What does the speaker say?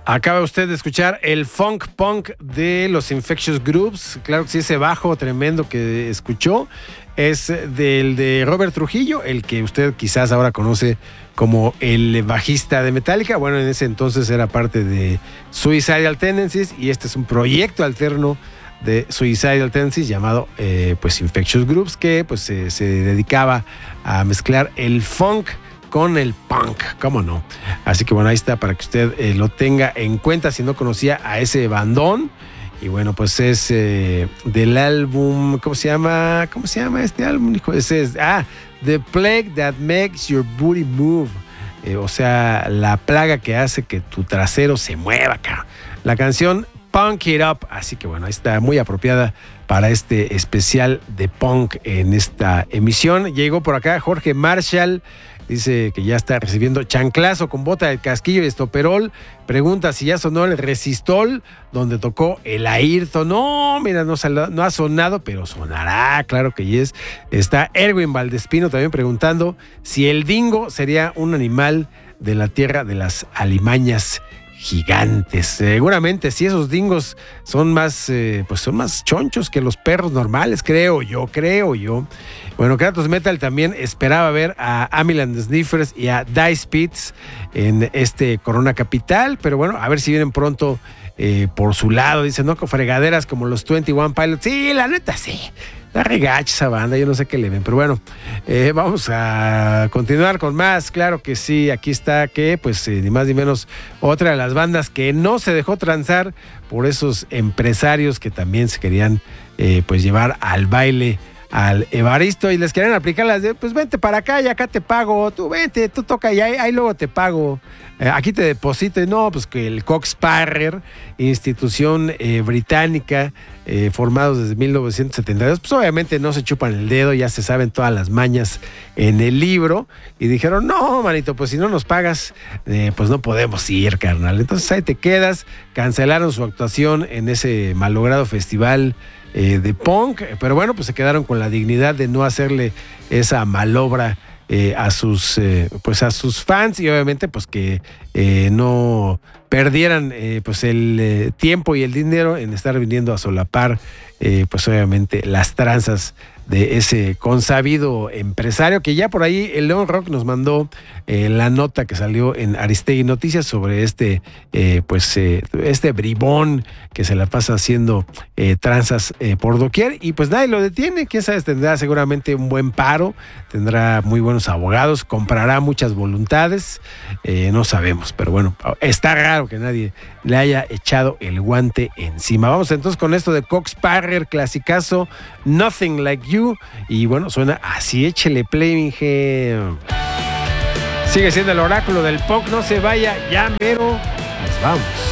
Acaba usted de escuchar el funk punk de los Infectious Grooves. Claro que sí, ese bajo tremendo que escuchó es del de Robert Trujillo, el que usted quizás ahora conoce como el bajista de Metallica. Bueno, en ese entonces era parte de Suicidal Tendencies y este es un proyecto alterno de Suicidal Tendencies llamado pues Infectious Grooves, que pues se dedicaba a mezclar el funk con el punk, ¿cómo no? Así que bueno, ahí está para que usted lo tenga en cuenta si no conocía a ese bandón. Y bueno, pues es del álbum, ¿cómo se llama? ¿Cómo se llama este álbum? Hijo, ese es, The Plague That Makes Your Booty Move. O sea, la plaga que hace que tu trasero se mueva, cabrón. La canción Punk It Up. Así que bueno, ahí está muy apropiada para este especial de punk en esta emisión. Llegó por acá Jorge Marshall. Dice que ya está recibiendo chanclazo con bota de casquillo y estoperol. Pregunta si ya sonó el resistol donde tocó el Ayrton. No, mira, no ha sonado, pero sonará, claro que yes. Está Erwin Valdespino también preguntando si el dingo sería un animal de la tierra de las alimañas gigantes. Seguramente sí, esos dingos son más pues son más chonchos que los perros normales, creo yo. Bueno, Kratos Metal también esperaba ver a Amiland Sniffers y a Dice Pits en este Corona Capital, pero bueno, a ver si vienen pronto por su lado. Dicen, no, con fregaderas como los 21 Pilots. Sí, la neta sí. Está regacha esa banda, yo no sé qué le ven, pero bueno, vamos a continuar con más. Claro que sí, aquí está que, pues, ni más ni menos, otra de las bandas que no se dejó transar por esos empresarios que también se querían, pues, llevar al baile al Evaristo y les querían aplicar las de, pues, vente para acá y acá te pago, tú vente, tú toca y ahí luego te pago. Aquí te deposito. No, pues que el Cox Sparrer, institución británica, formados desde 1972, pues obviamente no se chupan el dedo, ya se saben todas las mañas en el libro, y dijeron, no, manito, pues si no nos pagas, pues no podemos ir, carnal. Entonces ahí te quedas. Cancelaron su actuación en ese malogrado festival de punk, pero bueno, pues se quedaron con la dignidad de no hacerle esa malobra a sus fans, y obviamente pues que no perdieran pues el tiempo y el dinero en estar viniendo a solapar pues obviamente las tranzas de ese consabido empresario, que ya por ahí el León Rock nos mandó la nota que salió en Aristegui Noticias sobre este bribón que se la pasa haciendo tranzas por doquier, y pues nadie lo detiene. Quién sabe, tendrá seguramente un buen paro, tendrá muy buenos abogados, comprará muchas voluntades, no sabemos, pero bueno, está raro que nadie le haya echado el guante encima. Vamos entonces con esto de Cox Sparrer, clasicazo, Nothing Like You, y bueno, suena así. Échele play, minge. Sigue siendo el oráculo del punk, no se vaya, ya mero, nos vamos.